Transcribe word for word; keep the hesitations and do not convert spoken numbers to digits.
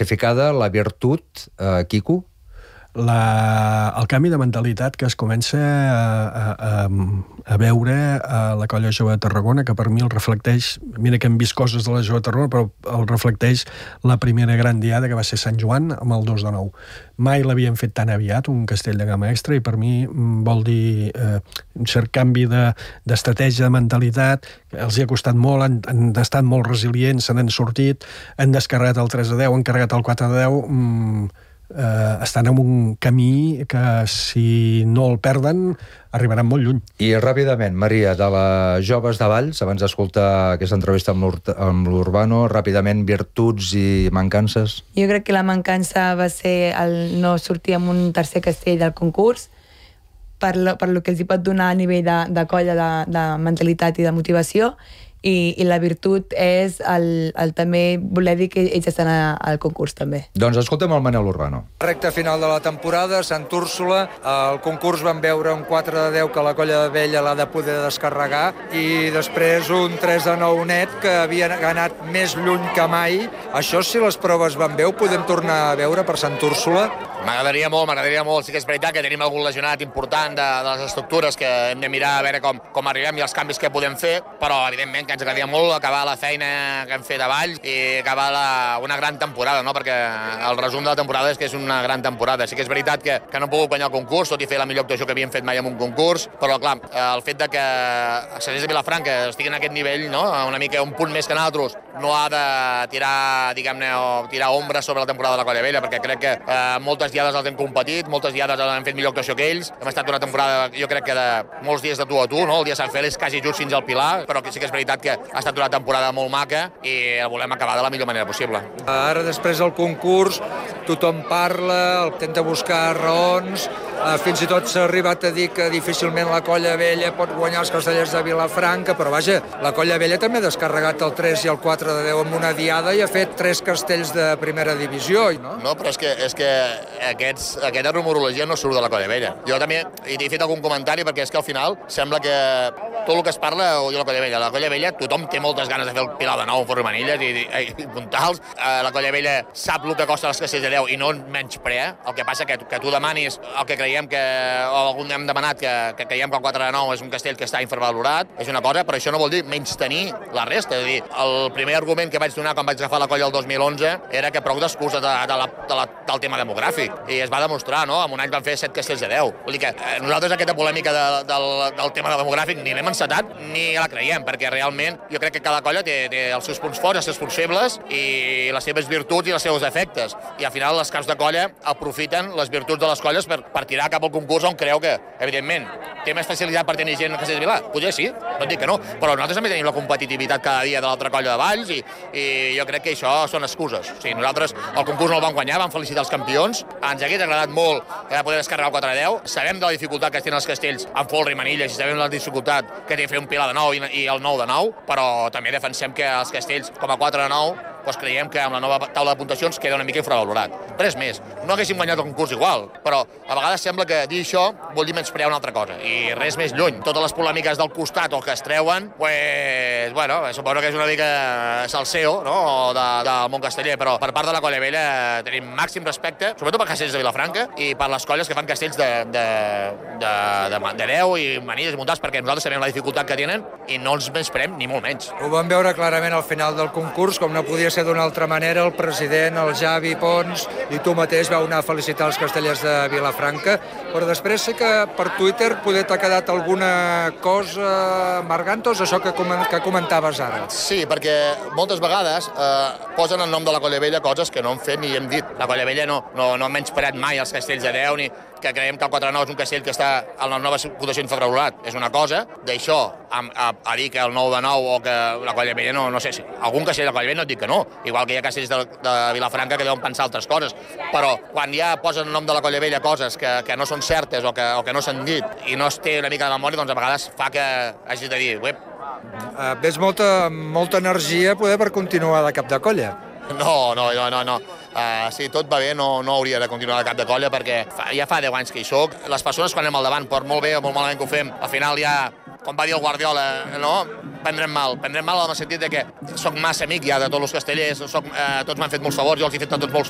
classificada la virtut, eh, Quico? La, el canvi de mentalitat que es comença a, a, a veure a la Colla Jove de Tarragona, que per mi el reflecteix, mira que hem vist coses de la Jove de Tarragona, però el reflecteix la primera gran diada, que va ser Sant Joan, amb el dos de nou. Mai l'havien fet tan aviat, un castell de gamma extra, i per mi vol dir eh, un cert canvi d'estratègia, de, de mentalitat, els hi ha costat molt, han, han estat molt resilients, se n'han sortit, han descarregat el tres a deu, han carregat el quatre a deu... Mmm, Uh, estan en un camí que, si no el perden, arribaran molt lluny. I ràpidament, Maria, de les joves de Valls, abans d'escoltar aquesta entrevista amb l'Urbano, ràpidament, virtuts i mancances? Jo crec que la mancança va ser el no sortir amb un tercer castell del concurs, per lo, per lo que els hi pot donar a nivell de, de colla, de, de mentalitat i de motivació, I, i la virtut és el, el també voler dir que ells estan a, al concurs també. Doncs escolta'm el Manel Urbano. Recte final de la temporada, Sant Úrsula, el concurs van veure un quatre de deu que la Colla de Vella l'ha de poder descarregar i després un tres de nou net que havia anat més lluny que mai. Això, si les proves van bé, ho podem tornar a veure per Sant Úrsula? M'agradaria molt, m'agradaria molt. Sí que és veritat que tenim algun lesionat important de, de les estructures que hem de mirar a veure com, com arribem i els canvis que podem fer, però evidentment que ens agradaria molt acabar la feina que hem fet a Valls i acabar la, una gran temporada, no? Perquè el resum de la temporada és que és una gran temporada. Sí que és veritat que, que no hem pogut guanyar el concurs, tot i fer la millor actuació que havíem fet mai en un concurs, però clar, el fet de que Cellers de Vilafranca estigui en aquest nivell, no? Una mica un punt més que nosaltres, no ha de tirar, diguem-ne, o tirar ombra sobre la temporada de la Colla Vella, perquè crec que eh, moltes diades els hem competit, moltes diades hem fet millor actuació que ells. Hem estat una temporada, jo crec que de molts dies de tu a tu, no? El dia de Sant Fèlix quasi just fins al Pilar, però que sí que és veritat que ha estat una temporada molt maca i la volem acabar de la millor manera possible. Ara, després del concurs, tothom parla, intenta buscar raons, fins i tot s'ha arribat a dir que difícilment la Colla Vella pot guanyar els Castellers de Vilafranca, però vaja, la Colla Vella també ha descarregat el tres i el quatre de deu amb una diada i ha fet tres castells de primera divisió, no? No, però és que, és que aquests, aquesta rumorologia no surt de la Colla Vella. Jo també he fet algun comentari perquè és que al final sembla que tot el que es parla ho diu la Colla Vella. La Colla Vella, tothom té moltes ganes de fer el Pilar de nou, Fort Manilles i, i, i puntals. La Colla Vella sap el que costa les castells de deu i no menysprea. El que passa que, que tu demanis el que creiem que, o algun hem demanat que, que creiem que el quatre de nou és un castell que està infravalorat, és una cosa, però això no vol dir menys tenir la resta. És a dir, el primer argument que vaig donar quan vaig agafar la colla el dos mil onze era que prou d'excuses de, de la, de la, del tema demogràfic. I es va demostrar, no? En un any van fer set castells de deu. Vull dir que eh, nosaltres aquesta polèmica de, del, del tema demogràfic ni l'hem encetat ni la creiem, perquè realment jo crec que cada colla té, té els seus punts forts, els seus punts febles i les seves virtuts i els seus defectes. I al final els caps de colla aprofiten les virtuts de les colles per, per tirar cap al concurs on creu que, evidentment, té més facilitat per tenir gent que Castells de Vilar. Potser sí, no et dic que no, però nosaltres també tenim la competitivitat cada dia de l'altra colla de Valls i, i jo crec que això són excuses. O sigui, nosaltres el concurs no el vam guanyar, vam felicitar els campions, ens hagués agradat molt eh, poder descarregar el quatre a deu, sabem de la dificultat que tenen els castells amb folre i manilles i sabem la dificultat que té fer un Pilar de nou i, i el nou de nou, però també defensem que els castells com a quatre de nou doncs creiem que amb la nova taula de puntuacions queda una mica infravalorat. Res més. No haguéssim guanyat el concurs igual, però a vegades sembla que dir això vol dir menysprear una altra cosa, i res més lluny. Totes les polèmiques del costat o que es treuen, pues, bueno, suposo que és una mica salseo, no?, de, del món casteller, però per part de la Colla Vella tenim màxim respecte, sobretot per castells de Vilafranca i per les colles que fan castells de, de, de, de, de deu i manilles i muntants, perquè nosaltres sabem la dificultat que tenen i no ens menyspreem ni molt menys. Ho vam veure clarament al final del concurs, com no podia ser d'una altra manera, el president, el Javi Pons i tu mateix vau anar a felicitar els castellers de Vilafranca, però després sé que per Twitter poder t'ha quedat alguna cosa amargant-os, això que, com que comentaves ara. Sí, perquè moltes vegades eh, posen en nom de la Colla Vella coses que no hem fet ni hem dit. La Colla Vella no, no, no ha menyspreat mai els castells de deu, ni que creiem que el quatre nou és un castell que està a la nova puntuació infravalorat. És una cosa, d'això a, a, a dir que el nou de nou o que la Colla Vella no, no sé si algun castell de la Colla Vella no et dic que no, igual que hi ha castells de, de Vilafranca que deuen pensar altres coses, però quan ja posen en nom de la Colla Vella coses que, que no són certes o que, o que no s'han dit i no es té una mica de memòria, doncs a vegades fa que hagis de dir, uep. Uh, ves molta, molta energia poder per continuar de cap de colla. No, no, no, no, no. Uh, si tot va bé no, no hauria de continuar de cap de colla perquè fa, ja fa deu anys que hi soc. Les persones quan anem al davant, per molt bé o molt malament que ho fem, al final ja, com va dir el Guardiola, no? Prendrem mal. Prendrem mal en el sentit de que soc massa amic ja de tots els castellers, soc, eh, tots m'han fet molts favors, jo els he fet a tots molts